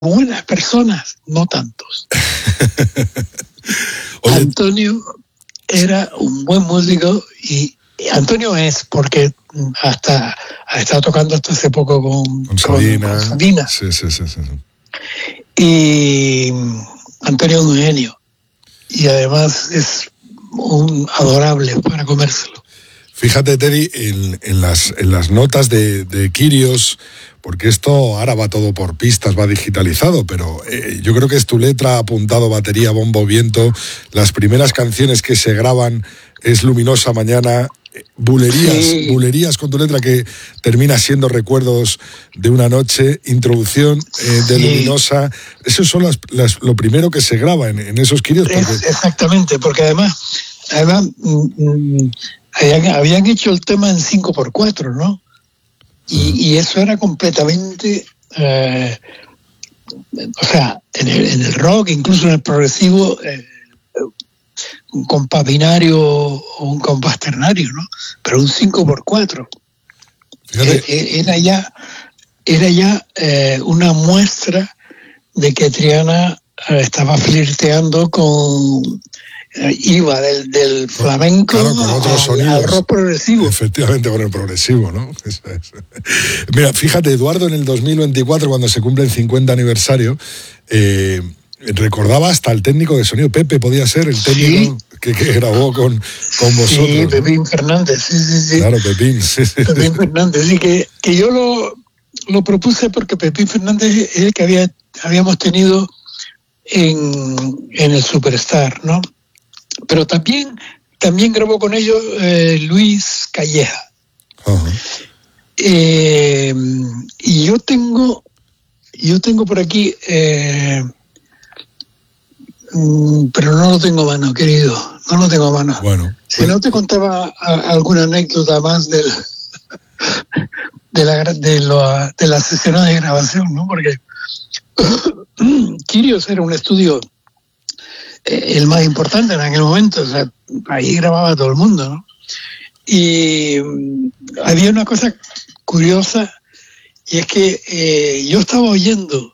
buenas personas, no tantos. Oye, Antonio era un buen músico y Antonio es, porque hasta ha estado tocando hasta hace poco con Sabina. Sí. Y Antonio es un genio y además es un adorable para comérselo. Fíjate, Teddy, en las notas de Kyrios, porque esto ahora va todo por pistas, va digitalizado, pero yo creo que es tu letra, apuntado, batería, bombo, viento. Las primeras canciones que se graban es Luminosa Mañana, bulerías con tu letra que termina siendo Recuerdos de una noche, introducción de Luminosa. Eso son lo primero que se graba en esos Kyrios. Exactamente, porque además habían hecho el tema en 5x4, ¿no? Y eso era completamente, o sea, en el rock, incluso en el progresivo, un compás binario o un compás ternario, ¿no? Pero un 5x4. Era ya una muestra de que Triana estaba flirteando con... iba del flamenco, claro, con otros sonidos, al rock progresivo. Efectivamente, con el progresivo, ¿no? Mira, fíjate, Eduardo, en el 2024, cuando se cumple el 50 aniversario, recordaba hasta el técnico de sonido. Pepe podía ser el técnico que grabó con vosotros. Sí, Pepín Fernández, sí. Claro, Pepín. Pepín Fernández, sí, que yo lo propuse porque Pepín Fernández es el que habíamos tenido en el Superstar, ¿no? Pero también grabó con ellos Luis Calleja. Uh-huh. Y yo tengo por aquí, pero no lo tengo a mano, querido, no lo tengo a mano. Bueno, si no te contaba alguna anécdota más de las sesiones de grabación, ¿no? Porque Kyrios era un estudio el más importante en aquel momento, o sea, ahí grababa todo el mundo, ¿no? Y había una cosa curiosa, y es que yo estaba oyendo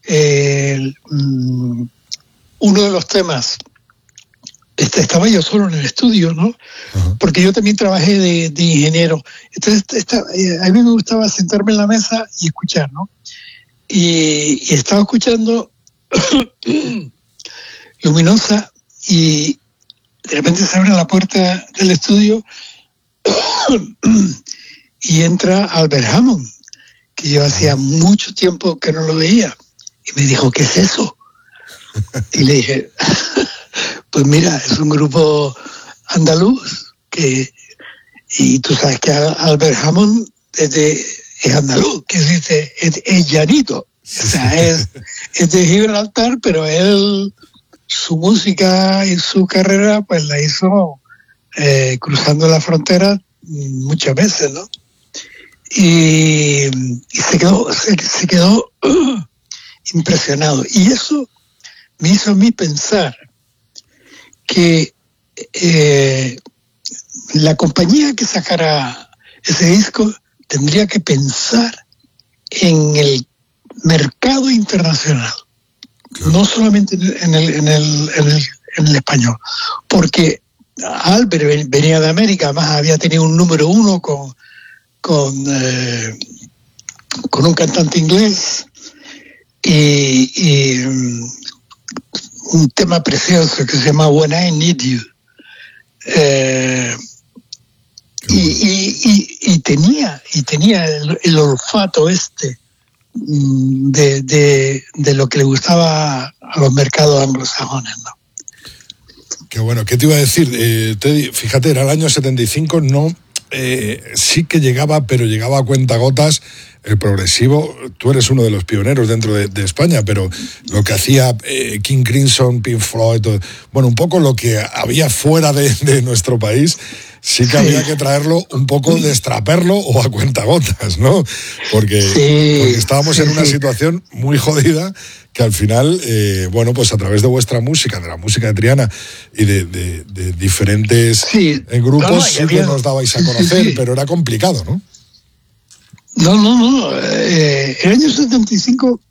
uno de los temas, estaba yo solo en el estudio, ¿no? Uh-huh. Porque yo también trabajé de ingeniero, entonces a mí me gustaba sentarme en la mesa y escuchar, ¿no? Y estaba escuchando Luminosa y de repente se abre la puerta del estudio y entra Albert Hammond, que yo hacía mucho tiempo que no lo veía, y me dijo, ¿qué es eso? Y le dije, pues mira, es un grupo andaluz y tú sabes que Albert Hammond es andaluz, que es llanito, o sea, es de Gibraltar, pero él, su música y su carrera pues la hizo cruzando la frontera muchas veces, ¿no? Y se quedó impresionado, y eso me hizo a mí pensar que la compañía que sacara ese disco tendría que pensar en el mercado internacional, no solamente en el español, porque Albert venía de América, además había tenido un número 1 con un cantante inglés y un tema precioso que se llama When I Need You, y tenía el olfato de lo que le gustaba a los mercados anglosajones, ¿no? Qué bueno. ¿Qué te iba a decir, Teddy? Fíjate, era el año 75, no, sí que llegaba, pero llegaba a cuentagotas el progresivo. Tú eres uno de los pioneros dentro de España, pero lo que hacía King Crimson, Pink Floyd, bueno, un poco lo que había fuera de nuestro país, sí que había que traerlo un poco, destraperlo o a cuentagotas, ¿no? Porque estábamos en una situación muy jodida que al final, bueno, pues a través de vuestra música, de la música de Triana y de diferentes grupos, sí que nos dabais a conocer, pero era complicado, ¿no? No. El año 75